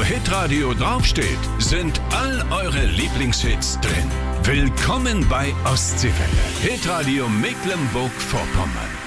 Wo Hitradio draufsteht, sind all eure Lieblingshits drin. Willkommen bei Ostseewelle. Hitradio Mecklenburg-Vorpommern.